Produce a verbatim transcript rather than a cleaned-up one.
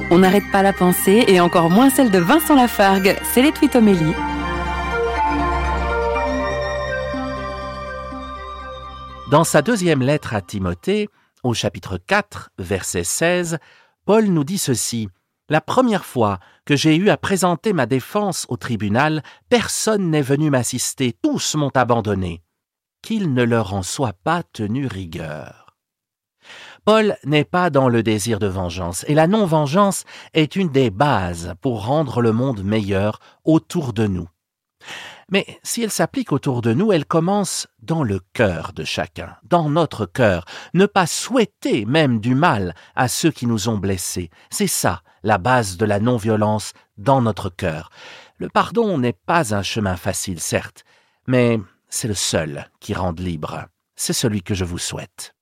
On n'arrête pas la pensée et encore moins celle de Vincent Lafargue. C'est les Twitomélies. Dans sa deuxième lettre à Timothée, au chapitre quatre, verset seize, Paul nous dit ceci. « La première fois que j'ai eu à présenter ma défense au tribunal, personne n'est venu m'assister, tous m'ont abandonné. Qu'il ne leur en soit pas tenu rigueur. » Paul n'est pas dans le désir de vengeance, et la non-vengeance est une des bases pour rendre le monde meilleur autour de nous. Mais si elle s'applique autour de nous, elle commence dans le cœur de chacun, dans notre cœur. Ne pas souhaiter même du mal à ceux qui nous ont blessés. C'est ça, la base de la non-violence dans notre cœur. Le pardon n'est pas un chemin facile, certes, mais c'est le seul qui rende libre. C'est celui que je vous souhaite.